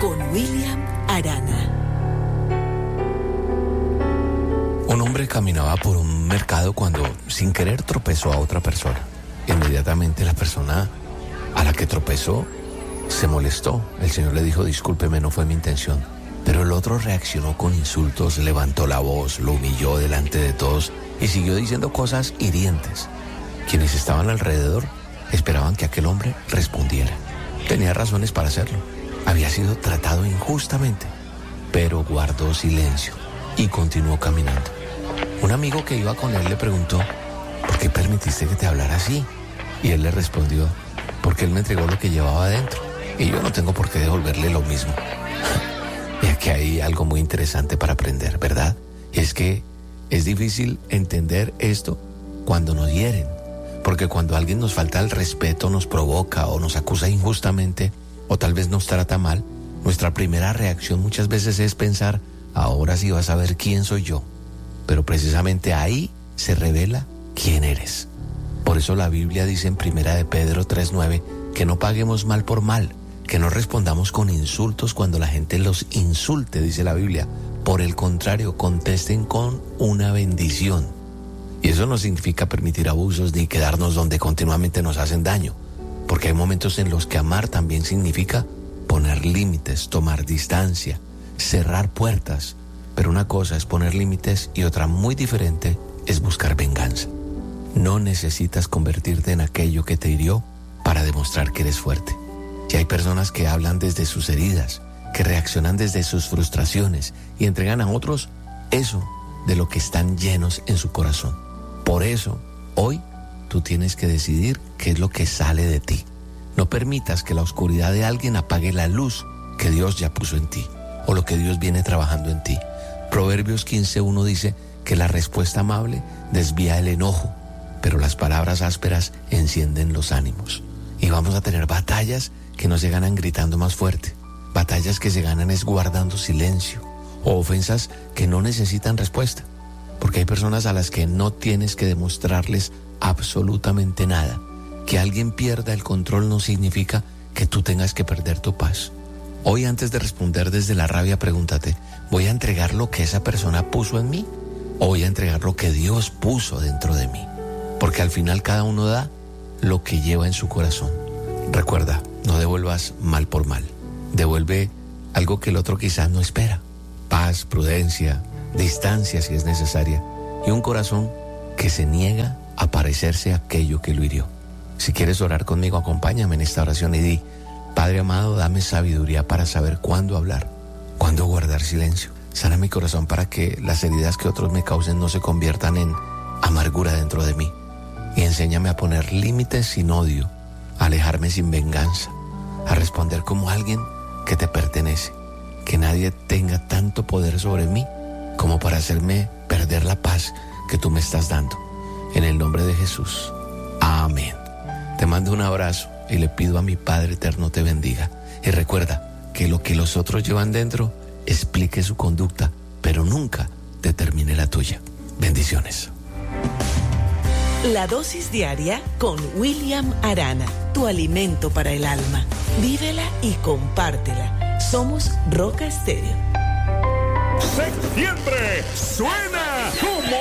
con William Arana. Un hombre caminaba por un mercado cuando, sin querer, tropezó a otra persona. Inmediatamente la persona a la que tropezó se molestó. El Señor le dijo: discúlpeme, no fue mi intención. Pero el otro reaccionó con insultos, levantó la voz, lo humilló delante de todos y siguió diciendo cosas hirientes. Quienes estaban alrededor esperaban que aquel hombre respondiera. Tenía razones para hacerlo. Había sido tratado injustamente, pero guardó silencio y continuó caminando. Un amigo que iba con él le preguntó: ¿por qué permitiste que te hablara así? Y él le respondió: porque él me entregó lo que llevaba adentro y yo no tengo por qué devolverle lo mismo. Y aquí hay algo muy interesante para aprender, ¿verdad? Es que es difícil entender esto cuando nos hieren, porque cuando alguien nos falta el respeto, nos provoca o nos acusa injustamente o tal vez nos trata mal, nuestra primera reacción muchas veces es pensar: ahora sí vas a ver quién soy yo. Pero precisamente ahí se revela quién eres. Por eso la Biblia dice en 1 de Pedro 3:9 que no paguemos mal por mal, que no respondamos con insultos cuando la gente los insulte, dice la Biblia. Por el contrario, contesten con una bendición. Y eso no significa permitir abusos ni quedarnos donde continuamente nos hacen daño, porque hay momentos en los que amar también significa poner límites, tomar distancia, cerrar puertas. Pero una cosa es poner límites y otra muy diferente es buscar venganza. No necesitas convertirte en aquello que te hirió para demostrar que eres fuerte. Si hay personas que hablan desde sus heridas, que reaccionan desde sus frustraciones y entregan a otros eso de lo que están llenos en su corazón. Por eso, hoy tú tienes que decidir qué es lo que sale de ti. No permitas que la oscuridad de alguien apague la luz que Dios ya puso en ti o lo que Dios viene trabajando en ti. Proverbios 15:1 dice que la respuesta amable desvía el enojo, pero las palabras ásperas encienden los ánimos. Y vamos a tener batallas que no se ganan gritando más fuerte, batallas que se ganan es guardando silencio, o ofensas que no necesitan respuesta, porque hay personas a las que no tienes que demostrarles absolutamente nada. Que alguien pierda el control no significa que tú tengas que perder tu paz. Hoy, antes de responder desde la rabia, pregúntate: ¿voy a entregar lo que esa persona puso en mí? ¿O voy a entregar lo que Dios puso dentro de mí? Porque al final cada uno da lo que lleva en su corazón. Recuerda, no devuelvas mal por mal. Devuelve algo que el otro quizás no espera. Paz, prudencia, distancia si es necesaria. Y un corazón que se niega a parecerse a aquello que lo hirió. Si quieres orar conmigo, acompáñame en esta oración y di: Padre amado, dame sabiduría para saber cuándo hablar, cuándo guardar silencio. Sana mi corazón para que las heridas que otros me causen no se conviertan en amargura dentro de mí. Y enséñame a poner límites sin odio, a alejarme sin venganza, a responder como alguien que te pertenece. Que nadie tenga tanto poder sobre mí como para hacerme perder la paz que tú me estás dando. En el nombre de Jesús. Amén. Te mando un abrazo y le pido a mi Padre eterno te bendiga. Y recuerda que lo que los otros llevan dentro explique su conducta, pero nunca determine la tuya. Bendiciones. La dosis diaria con William Arana, tu alimento para el alma. Vívela y compártela. Somos Roca Estéreo. Septiembre suena como